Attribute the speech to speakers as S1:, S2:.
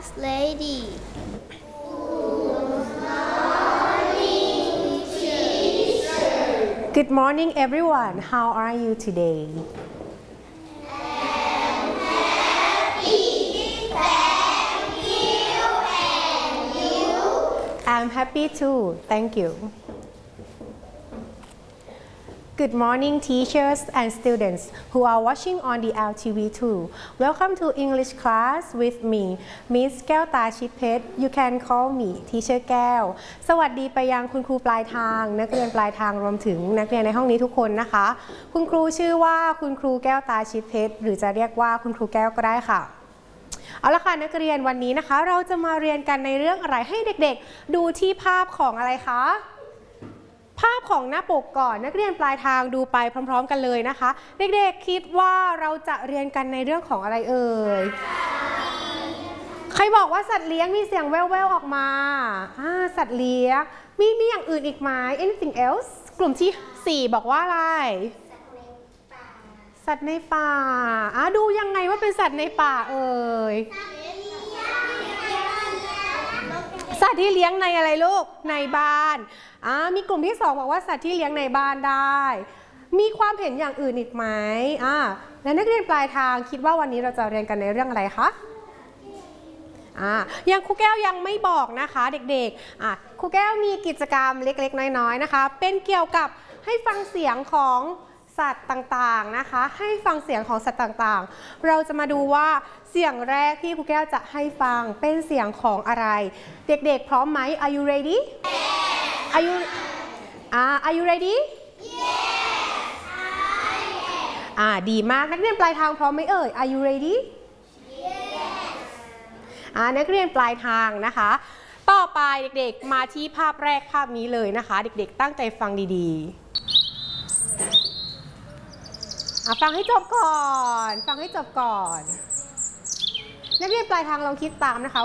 S1: lady.
S2: Good morning, everyone. How are you today? I'm happy too. Thank you. Good morning, teachers and students who are watching on the LTV2. Welcome to English class with me, Miss แก้วตาชิดเพชร You can call me Teacher แก้ว สวัสดีไปยังคุณครูปลายทาง นักเรียนปลายทางรวมถึงนักเรียนในห้องนี้ทุกคนนะคะ คุณครูชื่อว่าคุณครูแก้วตาชิดเพชร หรือจะเรียกว่าคุณครูแก้วก็ได้ค่ะ เอาละค่ะนักเรียนวันนี้นะคะ เราจะมาเรียนกันในเรื่องอะไรให้เด็กๆดูที่ภาพของอะไรคะภาพของหน้าปกก่อนนักเรียนปลายทางดูไปพร้อมๆกันเลยนะคะเด็กๆคิดว่าเราจะเรียนกันในเรื่องของอะไรเอ่ยใครบอกว่าสัตว์เลี้ยงมีเสียงแว่วๆออกมาสัตว์เลี้ยงมีอย่างอื่นอีกไหม anything else กลุ่มที่4บอกว่าอะไรสัตว์ในป่าดูยังไงว่าเป็นสัตว์ในป่าเอ่ยสัตว์ที่เลี้ยงในอะไรลูกในบ้านมีกลุ่มที่2บอกว่าสัตว์ที่เลี้ยงในบ้านได้มีความเห็นอย่างอื่นอีกไหมและนักเรียนปลายทางคิดว่าวันนี้เราจะเรียนกันในเรื่องอะไรคะยังครูแก้วยังไม่บอกนะคะเด็กๆครูแก้วมีกิจกรรมเล็กๆน้อยๆนะคะเป็นเกี่ยวกับให้ฟังเสียงของสัตว์ต่างๆนะคะให้ฟังเสียงของสัตว์ต่างๆเราจะมาดูว่าเสียงแรกที่ครูแก้วจะให้ฟังเป็นเสียงของอะไรเด็กๆพร้อมไหม Are you ready? Are you ready? Yes ดีมากนักเรียนปลายทางพร้อมไหมเอ่ย Are you ready? Yes นักเรียนปลายทางนะคะต่อไปเด็กๆมาที่ภาพแรกภาพนี้เลยนะคะเด็กๆตั้งใจฟังดีๆฟังให้จบก่อนนักเรียนปลายทางลองคิดตามนะคะ